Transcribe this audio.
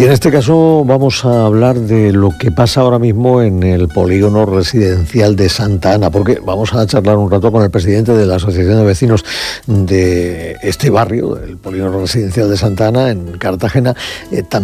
en este caso vamos a hablar de lo que pasa ahora mismo en el polígono residencial de Santa Ana, porque vamos a charlar un rato con el presidente de la Asociación de Vecinos de este barrio, el polígono residencial de Santa Ana, en Cartagena.